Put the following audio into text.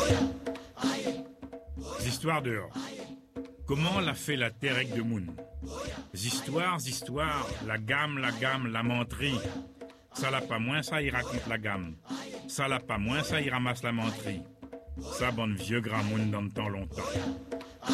Histoires dehors. Comment l'a fait la terre avec de moun? Histoires, la gamme, la menterie. Ça l'a pas moins, ça il raconte la gamme. Ça l'a pas moins, ça il ramasse la menterie. Ça bonne vieux grand moun dans le temps longtemps.